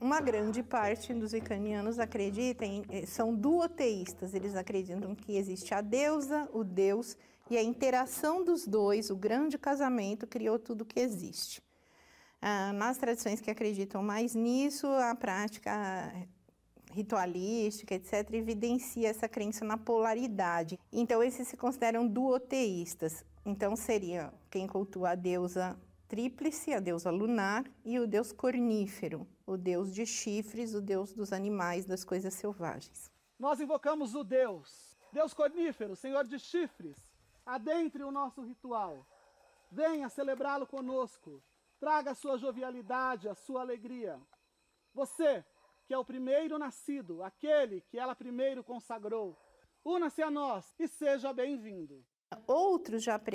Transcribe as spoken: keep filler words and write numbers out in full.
Uma grande parte dos wiccanianos acreditam, são duoteístas, eles acreditam que existe a deusa, o Deus, e a interação dos dois, o grande casamento, criou tudo que existe. Ah, nas tradições que acreditam mais nisso, a prática ritualística, etcétera, evidencia essa crença na polaridade. Então, esses se consideram duoteístas. Então, seria quem cultua a deusa tríplice, a deusa lunar, e o deus cornífero, o deus de chifres, o deus dos animais, das coisas selvagens. Nós invocamos o Deus, Deus cornífero, Senhor de chifres, adentre o nosso ritual. Venha celebrá-lo conosco, traga a sua jovialidade, a sua alegria. Você, que é o primeiro nascido, aquele que ela primeiro consagrou, una-se a nós e seja bem-vindo. Outros já